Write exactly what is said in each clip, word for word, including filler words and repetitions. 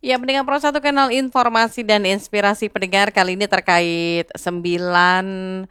Ya, pendengar Pro satu Kanal Informasi dan Inspirasi Pendengar kali ini terkait sembilan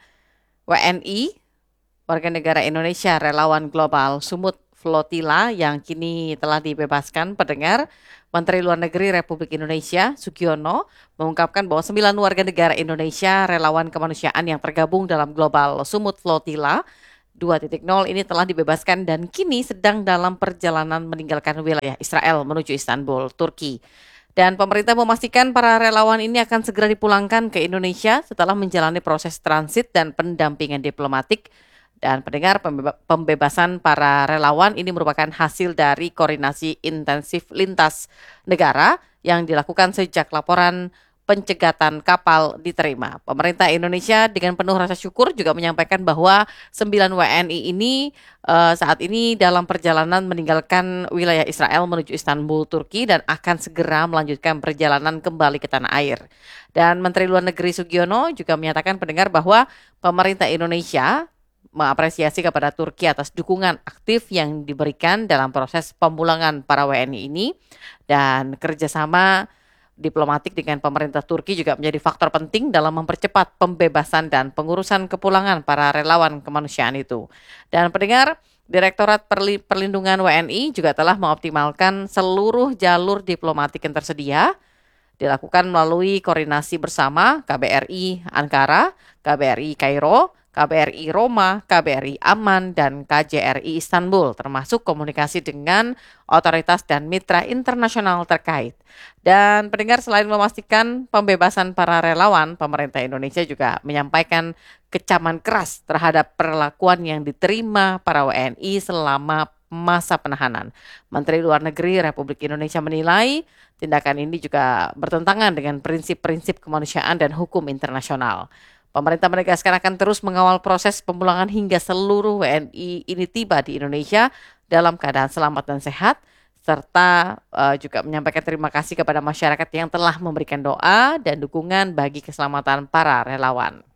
W N I, warga negara Indonesia relawan global Sumut Flotilla yang kini telah dibebaskan. Pendengar, Menteri Luar Negeri Republik Indonesia Sugiono mengungkapkan bahwa sembilan warga negara Indonesia relawan kemanusiaan yang tergabung dalam global Sumut Flotilla dua titik nol ini telah dibebaskan dan kini sedang dalam perjalanan meninggalkan wilayah Israel menuju Istanbul, Turki. Dan pemerintah memastikan para relawan ini akan segera dipulangkan ke Indonesia setelah menjalani proses transit dan pendampingan diplomatik. Dan pendengar, pembeba- pembebasan para relawan ini merupakan hasil dari koordinasi intensif lintas negara yang dilakukan sejak laporan pencegatan kapal diterima. Pemerintah Indonesia dengan penuh rasa syukur juga menyampaikan bahwa sembilan W N I ini eh, saat ini dalam perjalanan meninggalkan wilayah Israel menuju Istanbul, Turki dan akan segera melanjutkan perjalanan kembali ke tanah air. Dan Menteri Luar Negeri Sugiono juga menyatakan pendengar bahwa pemerintah Indonesia mengapresiasi kepada Turki atas dukungan aktif yang diberikan dalam proses pemulangan para W N I ini dan kerjasama diplomatik dengan pemerintah Turki juga menjadi faktor penting dalam mempercepat pembebasan dan pengurusan kepulangan para relawan kemanusiaan itu. Dan pendengar, Direktorat Perli- Perlindungan W N I juga telah mengoptimalkan seluruh jalur diplomatik yang tersedia, dilakukan melalui koordinasi bersama K B R I Ankara, K B R I Kairo, K B R I Roma, K B R I Amman, dan K J R I Istanbul, termasuk komunikasi dengan otoritas dan mitra internasional terkait. Dan pendengar, selain memastikan pembebasan para relawan, pemerintah Indonesia juga menyampaikan kecaman keras terhadap perlakuan yang diterima para W N I selama masa penahanan. Menteri Luar Negeri Republik Indonesia menilai tindakan ini juga bertentangan dengan prinsip-prinsip kemanusiaan dan hukum internasional. Pemerintah menegaskan akan terus mengawal proses pemulangan hingga seluruh W N I ini tiba di Indonesia dalam keadaan selamat dan sehat, serta uh, juga menyampaikan terima kasih kepada masyarakat yang telah memberikan doa dan dukungan bagi keselamatan para relawan.